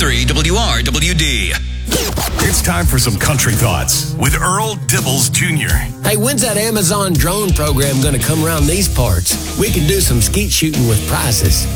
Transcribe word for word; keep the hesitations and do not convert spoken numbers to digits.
three W R W D. It's time for some country thoughts with Earl Dibbles Junior Hey, when's that Amazon drone program going to come around these parts? We can do some skeet shooting with prizes.